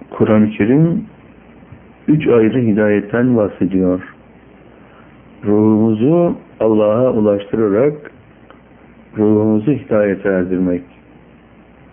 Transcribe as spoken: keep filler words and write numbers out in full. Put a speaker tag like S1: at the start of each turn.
S1: Kur'an-ı Kerim üç ayrı hidayetten bahsediyor. Ruhumuzu Allah'a ulaştırarak ruhumuzu hidayete erdirmek.